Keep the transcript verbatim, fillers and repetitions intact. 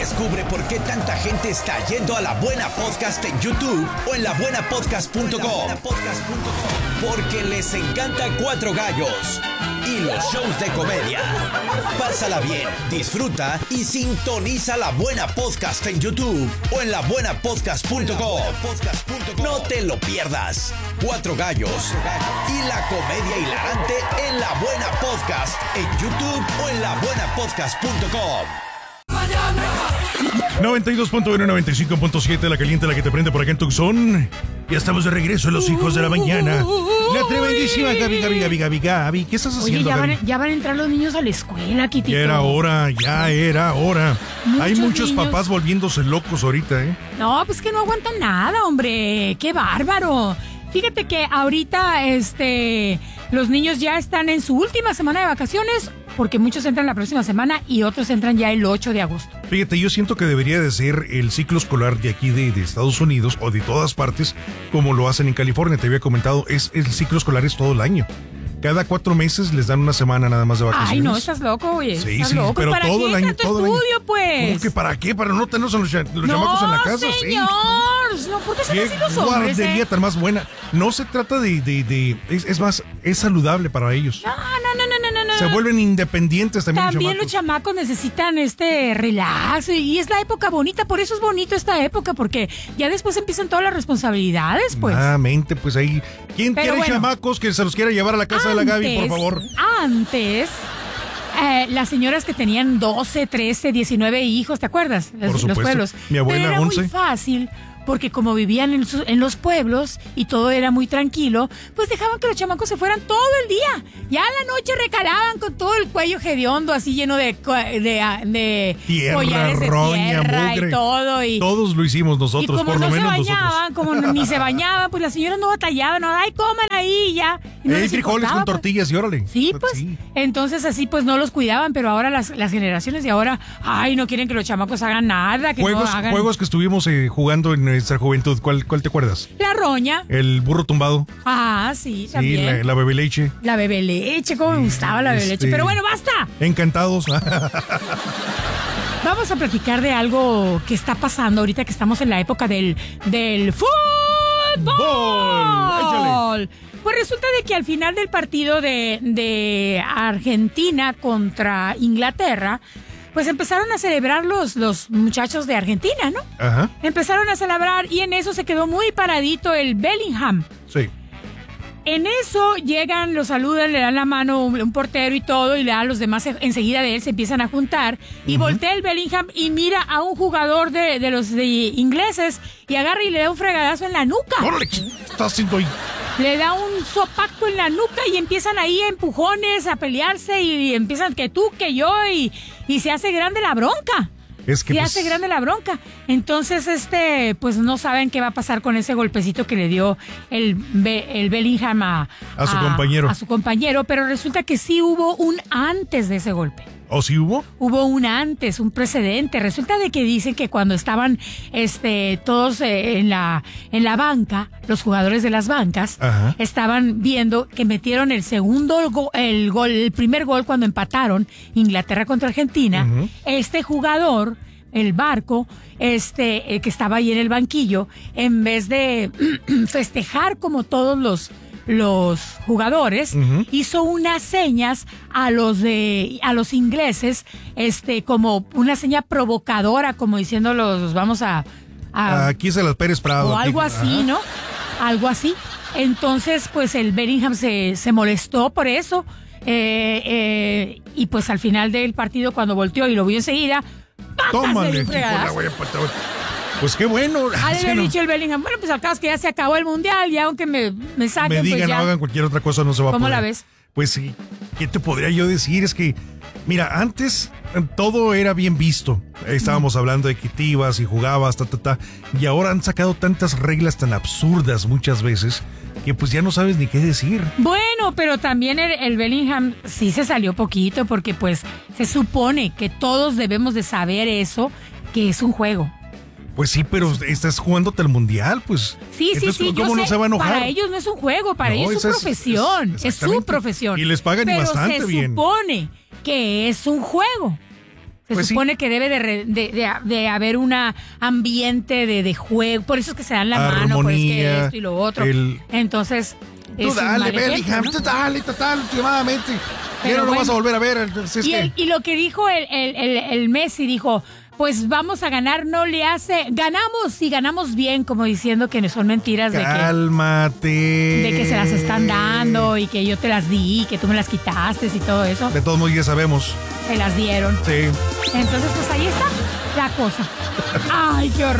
Descubre por qué tanta gente está yendo a La Buena Podcast en YouTube o en la buena podcast punto com. Porque les encanta Cuatro Gallos y los shows de comedia. Pásala bien, disfruta y sintoniza La Buena Podcast en YouTube o en la buena podcast punto com. No te lo pierdas. Cuatro Gallos y la comedia hilarante en La Buena Podcast en YouTube o en la buena podcast punto com. noventa y dos punto uno, noventa y cinco punto siete, la caliente, la que te prende por acá en Tucson. Ya estamos de regreso en Los Hijos de la Mañana. La tremendísima Gaby, Gaby, Gaby, Gaby, Gaby. ¿Qué estás haciendo, Oye, ya Gaby? van, ya van a entrar los niños a la escuela, Kitito. Ya era hora, ya era hora. Muchos Hay muchos niños. papás volviéndose locos ahorita, ¿eh? No, pues que no aguantan nada, hombre. ¡Qué bárbaro! Fíjate que ahorita, este, los niños ya están en su última semana de vacaciones, porque muchos entran la próxima semana y otros entran ya el ocho de agosto. Fíjate, yo siento que debería de ser el ciclo escolar de aquí de, de Estados Unidos o de todas partes, como lo hacen en California. Te había comentado, es el ciclo escolar es todo el año. Cada cuatro meses les dan una semana nada más de vacaciones. Ay, no, estás loco, güey. Sí, estás sí, loco. pero ¿Para todo qué el año, tanto todo el año. estudio, pues? ¿Cómo que para qué? ¿Para no tenerlos a los, cha- los no, chamacos en la casa? señor. Sí. No, ¿por qué son ¿Qué así los hombres, guardería eh? tan más buena? No se trata de... de, de es, es más, es saludable para ellos. No, no, no, no, no, no. Se vuelven independientes también, También los los chamacos. chamacos necesitan este relax y es la época bonita, por eso es bonito esta época, porque ya después empiezan todas las responsabilidades, pues. Ah, mente, pues ahí. ¿Quién Pero quiere bueno. chamacos que se los quiera llevar a la casa de la Gaby, por Antes- favor? Antes, eh, las señoras que tenían doce, trece, diecinueve hijos, ¿te acuerdas? Los, Por los supuesto. pueblos. Mi abuela, Pero era once. muy fácil. Porque como vivían en, su- en los pueblos y todo era muy tranquilo, pues dejaban que los chamacos se fueran todo el día. Ya a la noche recalaban con todo el cuello hediondo, así lleno de, co- de, de Tierra, collares de roña, tierra mugre. y todo. Y, Todos lo hicimos y nosotros, como por no lo se menos bañaban, nosotros. como ni se bañaban, pues las señoras no batallaban, no, ay, coman ahí y ya. Y no Hay les frijoles importaba, con pues. tortillas y órale. Sí, pues, entonces así pues no los cuidaban, pero ahora las, las generaciones de ahora, ay, no quieren que los chamacos hagan nada, que Juegos, no hagan... juegos que estuvimos eh, jugando en nuestra juventud, ¿cuál, cuál te acuerdas? La roña. El burro tumbado. Ah, sí, Sí, también. la, la bebé leche. La bebé leche, cómo me gustaba la bebé Este- leche. Pero bueno, basta. Encantados. Vamos a platicar de algo que está pasando ahorita que estamos en la época del, del fútbol. Échale. Pues resulta de que al final del partido de, de Argentina contra Inglaterra, pues empezaron a celebrar los, los muchachos de Argentina, ¿no? Ajá, Empezaron a celebrar y en eso se quedó muy paradito el Bellingham. sí. En eso llegan, lo saludan, le dan la mano un, un portero y todo, y le dan a los demás enseguida de él, se empiezan a juntar, y voltea el Bellingham y mira a un jugador de, de los de ingleses y agarra y le da un fregadazo en la nuca. ¡Órale! ¿Qué estás haciendo ahí? Le da un sopaco en la nuca y empiezan ahí a empujones, a pelearse, y, y empiezan que tú, que yo, y, y se hace grande la bronca. Es que Se pues, hace grande la bronca. Entonces, este, pues no saben qué va a pasar con ese golpecito que le dio el, Be- el Bellingham a, A su compañero. A su compañero, pero resulta que sí hubo un antes de ese golpe. ¿o sí hubo? Hubo un antes, un precedente. Resulta de que dicen que cuando estaban este, todos eh, en la, en la banca, los jugadores de las bancas, Ajá. estaban viendo que metieron el segundo go- el gol, el primer gol cuando empataron Inglaterra contra Argentina. Ujú. Este jugador, el Barco, este, el que estaba ahí en el banquillo, en vez de festejar como todos los los jugadores, Ujú. hizo unas señas a los de a los ingleses, este, como una seña provocadora, como diciendo los vamos a, a Aquí se las Pérez Prado. o aquí. algo así, Ajá. ¿no? Algo así. Entonces, pues el Bellingham se, se molestó por eso. eh, eh, y pues al final del partido, cuando volteó y lo vio enseguida, ¡patas! Le Tómale, dio un hijo de la fregadazo. güey, pata, güey. Pues qué bueno. Ha de Sí, haber no. dicho el Bellingham, bueno, pues al caso es que ya se acabó el mundial, ya aunque me, me saquen, Me digan, pues no ya. hagan cualquier otra cosa, no se va a ¿Cómo poder. la ves? Pues sí, ¿qué te podría yo decir? Es que, mira, antes eh, todo era bien visto. Estábamos hablando de que te ibas y jugabas, ta, ta, ta. Y ahora han sacado tantas reglas tan absurdas muchas veces que pues ya no sabes ni qué decir. Bueno, pero también el, el Bellingham sí se salió poquito porque pues se supone que todos debemos de saber eso, que es un juego. Pues sí, pero estás jugándote al mundial, pues. Sí, sí, Entonces, sí, ¿cómo yo no sé, se va a enojar? para ellos no es un juego, para No, ellos es su esa es- profesión, es- es, su exactamente. profesión. Y les pagan y pero bastante se bien. supone que es un juego. Se Pues supone sí. que debe de, re- de, de, de haber un ambiente de, de juego, por eso es que se dan la mano, por eso es que Armonía, esto y lo otro. el- Entonces, Tú es un dale, mal ejemplo, Bellingham, ¿no? tú dale, total, últimamente. Ya Pero no lo bueno. vas a volver a ver. Entonces, Y, es el- que- y lo que dijo el, el, el, el Messi, dijo, pues vamos a ganar, no le hace, ganamos y ganamos bien, como diciendo que no son mentiras de que, Cálmate. de que se las están dando y que yo te las di, que tú me las quitaste y todo eso, De todos modos ya sabemos. se las dieron. Sí. Entonces, pues ahí está la cosa. Ay, qué horror.